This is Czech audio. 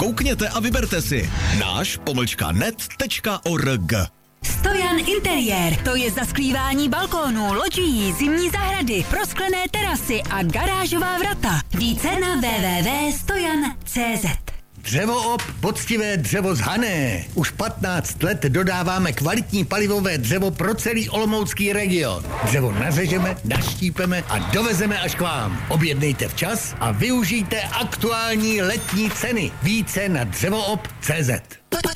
Koukněte a vyberte si náš-net.org. Stojan Interiér, to je zasklívání balkónů, loďií, zimní zahrady, prosklené terasy a garážová vrata. Více na www.stojan.cz. Dřevoop, poctivé dřevo z Hané. Už 15 let dodáváme kvalitní palivové dřevo pro celý olomoucký region. Dřevo nařežeme, naštípeme a dovezeme až k vám. Objednejte včas a využijte aktuální letní ceny. Více na dřevoop.cz.